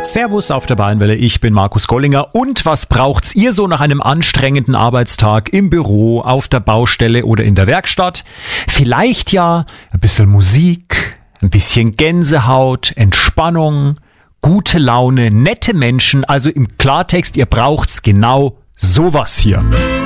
Servus auf der Bayernwelle, ich bin Markus Gollinger. Und was braucht's ihr so nach einem anstrengenden Arbeitstag im Büro, auf der Baustelle oder in der Werkstatt? Vielleicht ja ein bisschen Musik, ein bisschen Gänsehaut, Entspannung, gute Laune, nette Menschen. Also im Klartext, ihr braucht's genau sowas hier.